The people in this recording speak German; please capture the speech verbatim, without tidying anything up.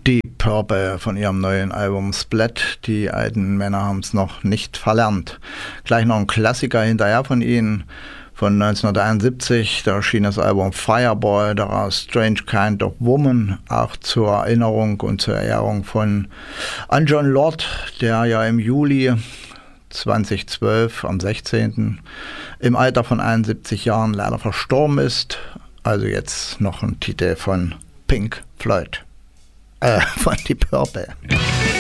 Die Purple von ihrem neuen Album Split. Die alten Männer haben es noch nicht verlernt. Gleich noch ein Klassiker hinterher von ihnen. Von neunzehnhunderteinundsiebzig, da erschien das Album Fireball, daraus Strange Kind of Woman, auch zur Erinnerung und zur Ehrung von an Jon Lord, der ja im Juli zweitausendzwölf, am sechzehnten im Alter von einundsiebzig Jahren leider verstorben ist. Also jetzt noch ein Titel von Pink Floyd, äh, von Deep Purple.